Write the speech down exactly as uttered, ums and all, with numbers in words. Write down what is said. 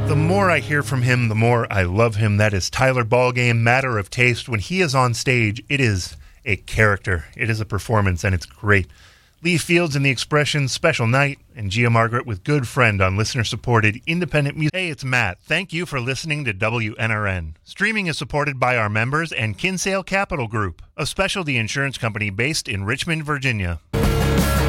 The more I hear from him, the more I love him. That is Tyler Ballgame, Matter of Taste. When he is on stage, it is a character. It is a performance, and it's great. Lee Fields and the Expressions, Special Night, and Gia Margaret with Good Friend on listener-supported independent music. Hey, it's Matt. Thank you for listening to W N R N. Streaming is supported by our members and Kinsale Capital Group, a specialty insurance company based in Richmond, Virginia.